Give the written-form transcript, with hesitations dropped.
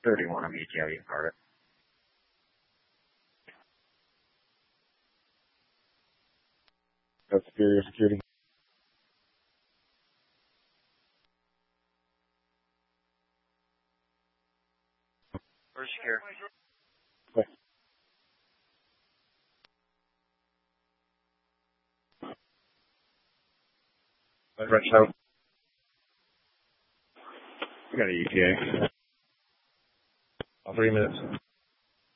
31 on ETL, you can card it. That's Superior Security. Where's secure? Okay. French out. We got an ETA. 3 minutes.